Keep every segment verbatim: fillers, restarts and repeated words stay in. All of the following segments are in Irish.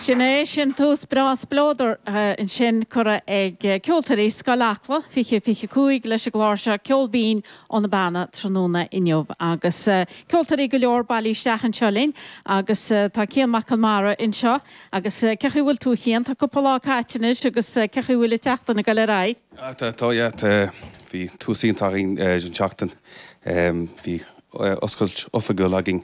Sinné sin tús bras blódar in sin chura ag ceoltarí scailachla fiche fiche cúig leis a gláirse ceolbín ón na bana tróna inniuh agus ceoltarí go leor bailí steach an seolín agus tá cían mac an mara in seo agus cechu bhfuil tú chéan tá cupá cáitinis agus cechu bhfuil teachtain na go le rá. Tá tá hí túsíntaí an teachtain hí oscailt ofaigil agin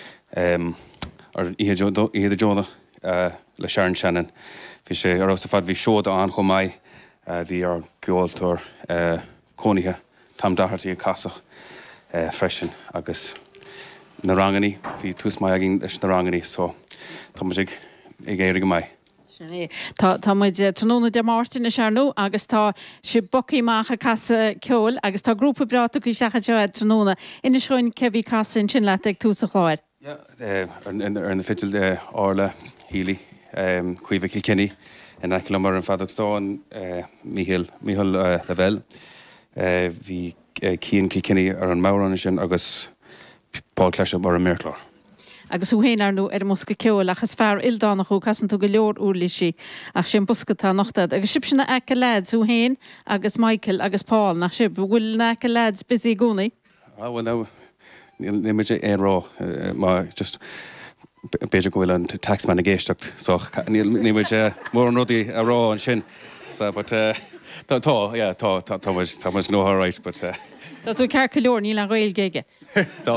ar iad Jonah le Sharon Shannon. Bhí sé ar os fad bhí seoda an chomáid bhí ar gceoltóir cónithe tam dahartaí a casach freisin agus na ranganí bhí tús mai agin leis na ranganí so tá muid ag éire go mai. Tá muid tróna de Martin na searnú agus tá si bocí mácha casa ceol agus tá grúpa brata go seacha teid tróna ina seoin cehí casa in sin leat ag tús a chláir. Ar na fitil ála hílí cuimh Kilkenny in Eiclamar an Fadagstáin Mícheál Mícheál Level hí Cian Kilkenny ar an Mauran sin agus Paul Cleisham ar an Merclár. Agus uhéanarnú ar musca ceol achas fear ildánachú casan tú go leor úrlaisí ach sin buscatá nachtad agus sib sinna eice lads uhéin agus Michael agus Paul nach sib bhfuil na eice lads busy gúnaí? Ah, well, now, ní muid é rá má just beidir go bhfuil an taxman a géisteacht so ní muid mór an rudaí a rá an sin so but tá yeah tá tá tá muid tá muid nó right but Tá tú cear go leor níl an réil géige. Tá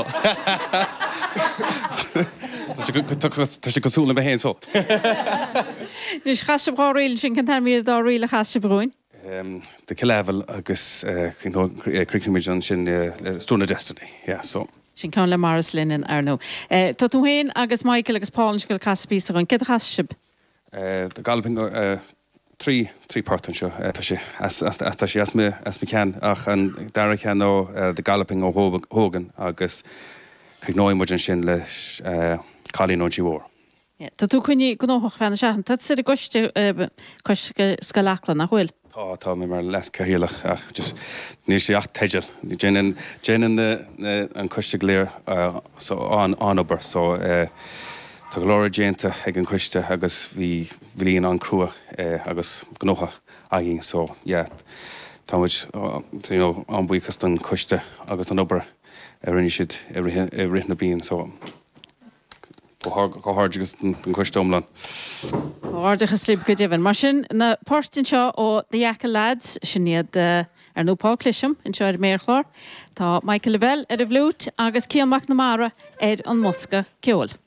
Tá sé cosúla be héin so. Nus chaise brá réil sin can míad dá réile chaise brúin? De celevel agus cricimiid an sin Stone Destiny, yeah, so. Sin can le maras linen arno. Tá tú héin agus Michael agus Paul sscoil caspí an ce chaisib? De galping trí trí part seo tá sé tá sé as me as me cean ach an dara cean ó de galping ó Hogan agus chuignáim an sin leis chalín ó Tímhór. Tá tú chuine gnóch fena seachan, tá si a goiste scailachlan nach bhfuil? Tá tá mé mar les cahéalach ach just níos sé ach teidir. Déanaan an cuiste léir an anobar so tá go leir déanta ag an cuiste agus bhí bhíon an crua agus gnócha agin so yeah tá muid an buchas an cuiste agus an obair a rinne siad i rithna bíon so go háirdegus an cuiste omlan. Háirdegus slíb go déhann. Mar sin na páirtin seo ó Eice Lads sin iad ar nó Paul Cleisham in seo ar Merclár. Tá Michael Level ar a bhlút agus Cian Mac na Mara ar an Musca ceol.